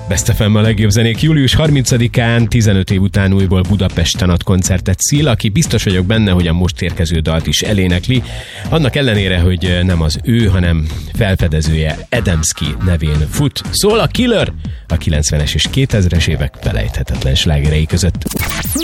Best FM a legjobb zenék. Július 30-án 15 év után újból Budapesten ad koncertet Seal, aki biztos vagyok benne, hogy a most érkező dalt is elénekli. Annak ellenére, hogy nem az ő, hanem felfedezője Adamski nevén fut. Szól a Killer a 90-es és 2000-es évek felejthetetlen slágerei között.